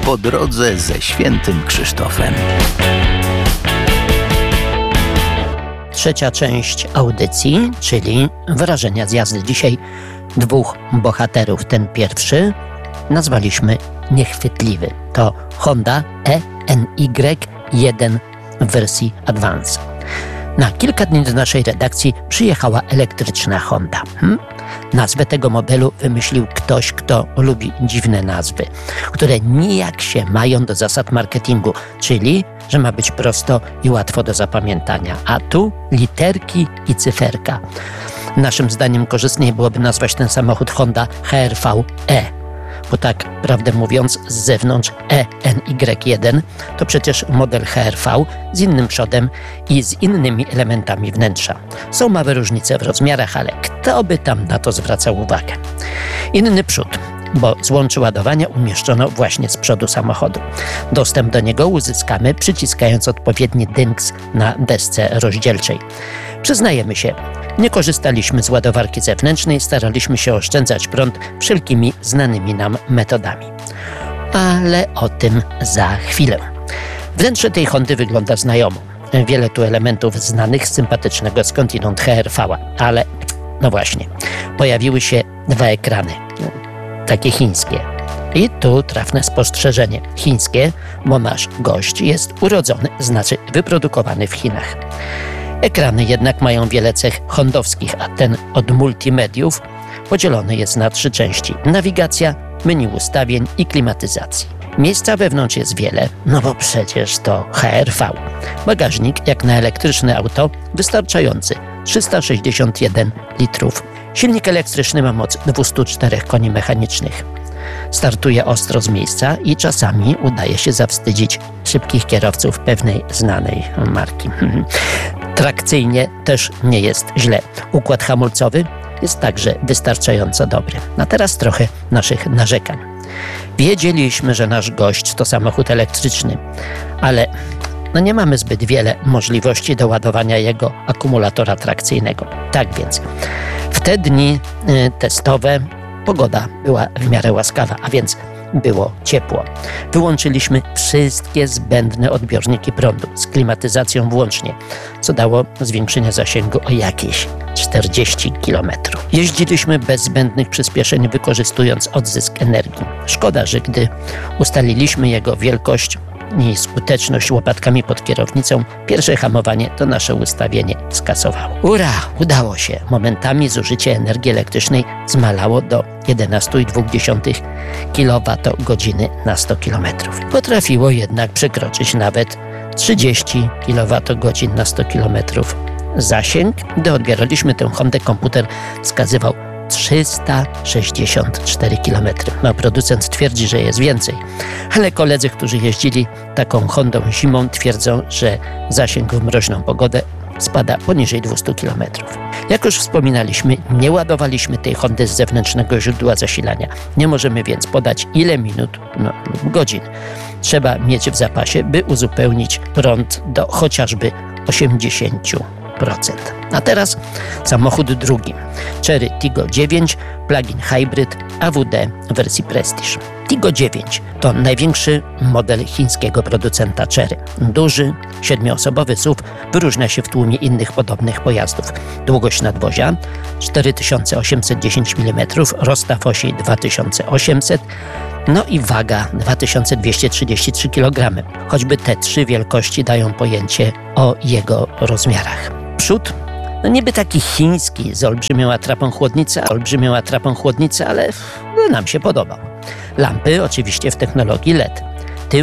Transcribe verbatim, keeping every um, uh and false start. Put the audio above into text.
po drodze ze świętym Krzysztofem. Trzecia część audycji, czyli wrażenia z jazdy. Dzisiaj dwóch bohaterów. Ten pierwszy nazwaliśmy niechwytliwy. To Honda E N Y jeden w wersji Advance. Na kilka dni do naszej redakcji przyjechała elektryczna Honda. Hmm? Nazwę tego modelu wymyślił ktoś, kto lubi dziwne nazwy, które nijak się mają do zasad marketingu, czyli że ma być prosto i łatwo do zapamiętania. A tu literki i cyferka. Naszym zdaniem korzystniej byłoby nazwać ten samochód Honda H R V E. Bo tak, prawdę mówiąc, z zewnątrz E N Y jeden to przecież model H R V z innym przodem i z innymi elementami wnętrza. Są małe różnice w rozmiarach, ale kto by tam na to zwracał uwagę? Inny przód, bo złącze ładowania umieszczono właśnie z przodu samochodu. Dostęp do niego uzyskamy przyciskając odpowiedni dynks na desce rozdzielczej. Przyznajemy się, nie korzystaliśmy z ładowarki zewnętrznej, staraliśmy się oszczędzać prąd wszelkimi znanymi nam metodami. Ale o tym za chwilę. Wnętrze tej Hondy wygląda znajomo. Wiele tu elementów znanych z sympatycznego skądinąd H R V-a, ale no właśnie, pojawiły się dwa ekrany, takie chińskie. I tu trafne spostrzeżenie. Chińskie, bo nasz gość jest urodzony, znaczy wyprodukowany w Chinach. Ekrany jednak mają wiele cech hondowskich, a ten od multimediów podzielony jest na trzy części. Nawigacja, menu ustawień i klimatyzacji. Miejsca wewnątrz jest wiele, no bo przecież to H R V. Bagażnik, jak na elektryczne auto, wystarczający. trzysta sześćdziesiąt jeden litrów. Silnik elektryczny ma moc dwieście cztery koni mechanicznych. Startuje ostro z miejsca i czasami udaje się zawstydzić szybkich kierowców pewnej znanej marki. Trakcyjnie też nie jest źle. Układ hamulcowy jest także wystarczająco dobry. A teraz trochę naszych narzekań. Wiedzieliśmy, że nasz gość to samochód elektryczny, ale no nie mamy zbyt wiele możliwości do ładowania jego akumulatora trakcyjnego. Tak więc w te dni y, testowe pogoda była w miarę łaskawa, a więc było ciepło. Wyłączyliśmy wszystkie zbędne odbiorniki prądu z klimatyzacją włącznie, co dało zwiększenie zasięgu o jakieś czterdzieści kilometrów. Jeździliśmy bez zbędnych przyspieszeń, wykorzystując odzysk energii. Szkoda, że gdy ustaliliśmy jego wielkość i skuteczność łopatkami pod kierownicą, pierwsze hamowanie to nasze ustawienie skasowało. Ura! Udało się! Momentami zużycie energii elektrycznej zmalało do jedenaście przecinek dwa kilowatogodziny na sto kilometrów. Potrafiło jednak przekroczyć nawet trzydzieści kilowatogodzin na sto kilometrów. Zasięg, gdy odbieraliśmy tę Hondę, komputer wskazywał trzysta sześćdziesiąt cztery kilometry. No, producent twierdzi, że jest więcej, ale koledzy, którzy jeździli taką Hondą zimą, twierdzą, że zasięg w mroźną pogodę spada poniżej dwieście kilometrów. Jak już wspominaliśmy, nie ładowaliśmy tej Hondy z zewnętrznego źródła zasilania. Nie możemy więc podać ile minut, no, lub godzin trzeba mieć w zapasie, by uzupełnić prąd do chociażby osiemdziesiąt procent. A teraz samochód drugi. Chery Tiggo dziewięć, plug-in hybrid A W D w wersji Prestige. Tiggo dziewięć to największy model chińskiego producenta Chery. Duży, siedmioosobowy S U V wyróżnia się w tłumie innych podobnych pojazdów. Długość nadwozia cztery tysiące osiemset dziesięć milimetrów, rozstaw osi dwa tysiące osiemset, no i waga dwa tysiące dwieście trzydzieści trzy kilogramy. Choćby te trzy wielkości dają pojęcie o jego rozmiarach. Przód, no niby taki chiński, z olbrzymią atrapą chłodnicy, olbrzymią atrapą chłodnicy, ale no, nam się podobał. Lampy oczywiście w technologii L E D.